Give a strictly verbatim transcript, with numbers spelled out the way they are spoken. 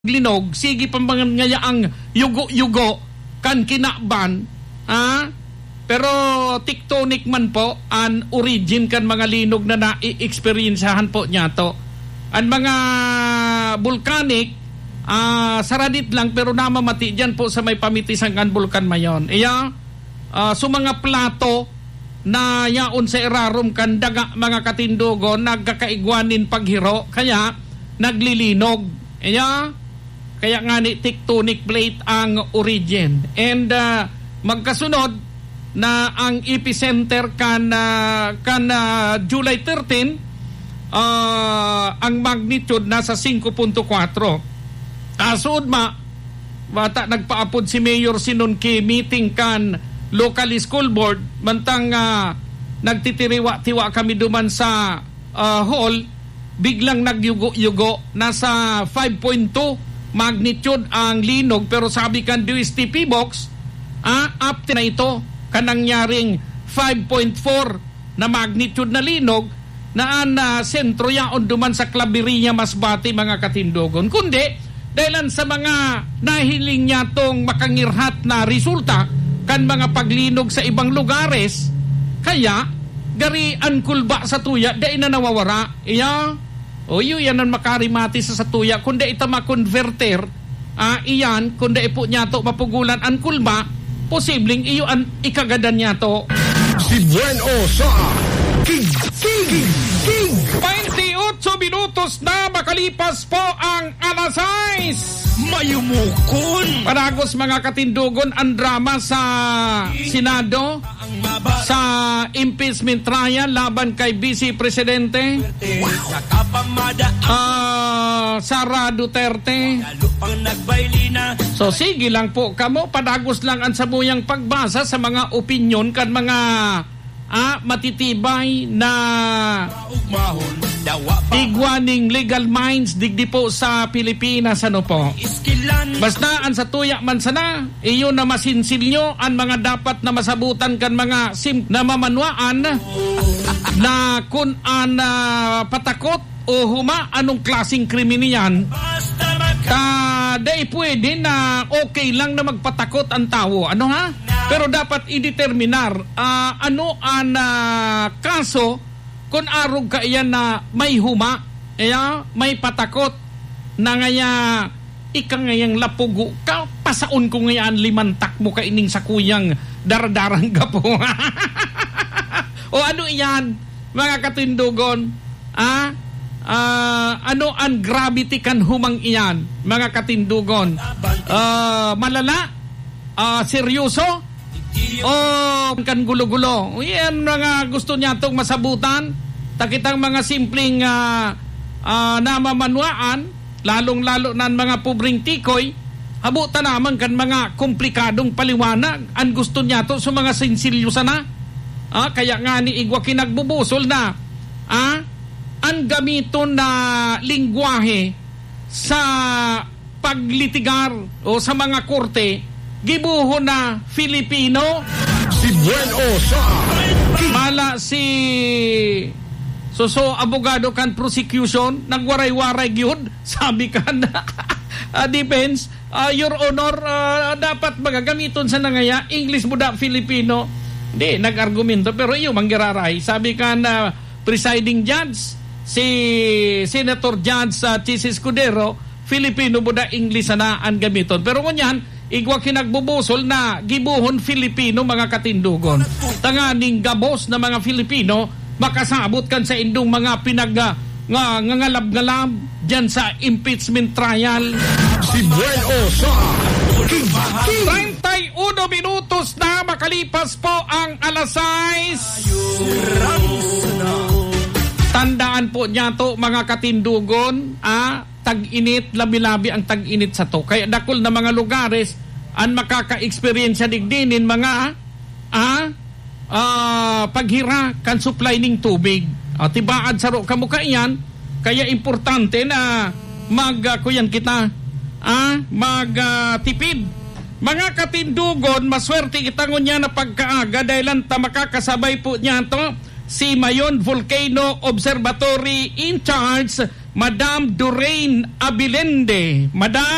linog, sige pambangayaang yugo-yugo kan kinakban, ah? Pero tectonic man po an origin kan mga linog na na-experiencehan po niya to. Ang mga volcanic, ah, saradit lang pero namamati dyan po sa may pamitisan kan bulkan mayon. Iya, ah, so mga plato na yaon sa irarom kan daga mga katindugon nagkakaigwanin paghiro kaya naglilinog. Iya, kaya nga ni tectonic plate ang origin. And uh, magkasunod na ang epicenter kan uh, kan uh, July thirteen, uh, ang magnitude nasa five point four. Asud ma bata nagpaapod si Mayor Sinunki meeting kan local school board mantang uh, nagtitiriwa-tiwa kami duman sa uh, hall, biglang nagyugo-yugo nasa five point two magnitude ang linog, pero sabi kan D S T P box, ah, up na ito kanangyaring five point four na magnitude na linog na ang uh, sentro yaon duman sa Claveria, Masbate mga katindogon. Kundi dahil sa mga nahiling niya tong makangirhat na resulta kan mga paglinog sa ibang lugares, kaya gari an kulba sa tuya dahil na nawawara. Iya, o yun yan ang makarimati sa satuya. Kundi ita makonverter, ah, iyan, kundi ipo niya to mapugulan ang kulba, posibleng iyo ang ikagadan niya to. Si Bueno sa King King King twenty-eight minutos na makalipas po ang alas sais. Mayumukon. Paragos mga katindugon ang drama sa Senado sa impeachment trial laban kay Vice Presidente uh, Sara Duterte. So sige lang po kamo, padagos lang ang sabuyang pagbasa sa mga opinyon kan mga ah, matitibay na igwaning legal minds digdi po sa Pilipinas. Ano po? Basta an sa tuya man sana, iyo na masinsilyo ang mga dapat na masabutan kan mga sim na mamanwaan na kun an uh, patakot o huma anong klaseng krimen niyan. Ta day pwede na okay lang na magpatakot ang tao. Ano ha? Pero dapat i-determinar uh, ano ang uh, kaso kung arog ka iyan na may huma, iya, may patakot na ngaya ika ngayang lapugo ka, pasaon ko ngayon limantak mo ka ining sa kuyang daradarang gapo. O ano iyan, mga katindugon? Ah, uh, ano ang gravity kan humang iyan, mga katindugon? Uh, malala? Uh, seryoso? O kan gulo-gulo? Yan mga gusto niya itong masabutan. Takitang mga simpleng uh, uh, namamanwaan, lalong-lalo na mga pobreng tikoy, habutan naman kan mga komplikadong paliwanag. Ang gusto niya to sa mga sensilyo sana. Ah, kaya nga ni igwa kinagbubusol na ah, ang gamiton na lingwahe sa paglitigar o sa mga korte, gibuho na Filipino. Si Bueno sa mala si so so abogado kan prosecution nagwaray-waray gyud, sabi kan uh, defense, uh, your honor, uh, dapat magagamiton sa nangaya English mo da Filipino. Di nag-argumento pero iyo manggiraray, sabi kan uh, presiding judge si Senator Judge uh, Chis Escudero, Filipino mo da English na ang gamiton. Pero kunyan igwa kinagbubusol na gibuhon Filipino mga katindugon. Tanganing gabos na mga Filipino makasabot kan sa indong mga pinag uh, nga ngalab-ngalab diyan sa impeachment trial. Si Bueno sa thirty-one minutos na makalipas po ang alas sais. Tandaan po niya to mga katindugon, ah, tag-init, labi-labi ang tag-init sa to. Kaya dakol na mga lugares ang makaka-experience digdinin mga ah, ah, paghira kan supply ning tubig. Ah, tibaad saro kamo kaiyan, kaya importante na mag uh, kuyan kita ah, mag-tipid. Uh, mga katindugon, maswerte kita ngunya na pagkaaga dahil lang ta makakasabay po niya to si Mayon Volcano Observatory in charge, Madam Doreen Abilende. Madam